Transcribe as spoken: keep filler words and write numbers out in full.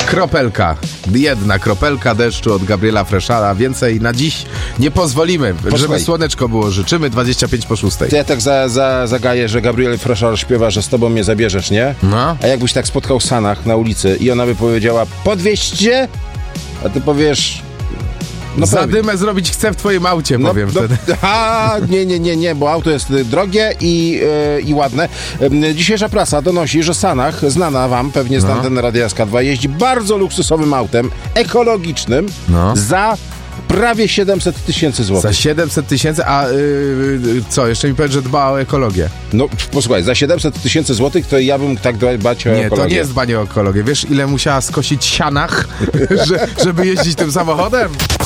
Kropelka. Jedna kropelka deszczu od Gabriela Freszara. Więcej na dziś nie pozwolimy. Posłuchaj. Żeby słoneczko było. Życzymy dwadzieścia pięć po szóstej. To ja tak za, za, zagaję, że Gabriel Freszar śpiewa, że z tobą mnie zabierzesz, nie? No. A jakbyś tak spotkał Sanach na ulicy i ona by powiedziała, podwieźcie, a ty powiesz... No Zadymę zrobić chcę w twoim aucie, no, powiem no, wtedy. A, nie, nie, nie, nie, bo auto jest drogie i, yy, i ładne. Yy, dzisiejsza prasa donosi, że Sanach, znana wam pewnie z no. anteny Radia S K dwa, jeździ bardzo luksusowym autem, ekologicznym, no. za prawie siedemset tysięcy złotych. Za siedemset tysięcy, a yy, co, jeszcze mi powiedz, że dba o ekologię. No, posłuchaj, za siedemset tysięcy złotych to ja bym tak dbać o nie, ekologię. Nie, to nie jest dbanie o ekologię. Wiesz, ile musiała skosić sianach, że, żeby jeździć tym samochodem?